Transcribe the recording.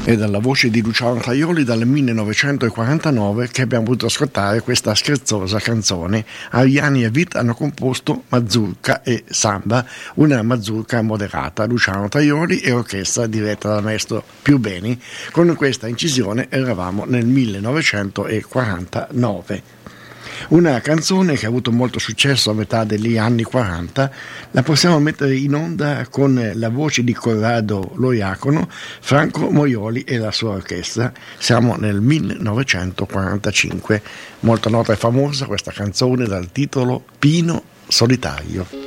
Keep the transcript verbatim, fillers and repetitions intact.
E dalla voce di Luciano Tajoli dal millenovecentoquarantanove che abbiamo potuto ascoltare questa scherzosa canzone. Ariani e Vit hanno composto mazurka e samba, una mazurka moderata. Luciano Tajoli e orchestra diretta dal maestro Piubeni. Con questa incisione eravamo nel millenovecentoquarantanove. Una canzone che ha avuto molto successo a metà degli anni quaranta, la possiamo mettere in onda con la voce di Corrado Loiacono, Franco Moioli e la sua orchestra. Siamo nel millenovecentoquarantacinque. Molto nota e famosa questa canzone dal titolo Pino Solitario.